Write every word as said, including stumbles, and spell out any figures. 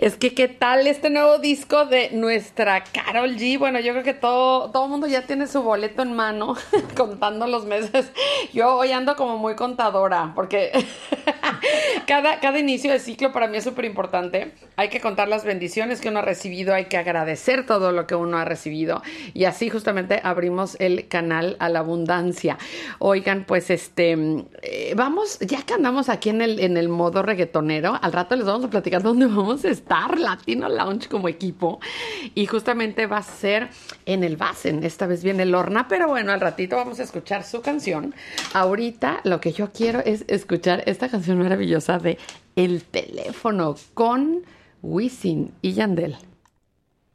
Es que, ¿qué tal este nuevo disco de nuestra Karol G? Bueno, yo creo que todo, todo el mundo ya tiene su boleto en mano, contando los meses. Yo hoy ando como muy contadora, porque cada, cada inicio de ciclo para mí es súper importante. Hay que contar las bendiciones que uno ha recibido, hay que agradecer todo lo que uno ha recibido. Y así justamente abrimos el canal a la abundancia. Oigan, pues este, eh, vamos, ya que andamos aquí en el, en el modo reggaetonero, al rato les vamos a platicar dónde vamos a estar, Latino Lounge como equipo. Y justamente va a ser en el Basen. Esta vez viene Lorna, pero bueno, al ratito vamos a escuchar su canción. Ahorita lo que yo quiero es escuchar esta canción maravillosa de El Teléfono con Wisin y Yandel.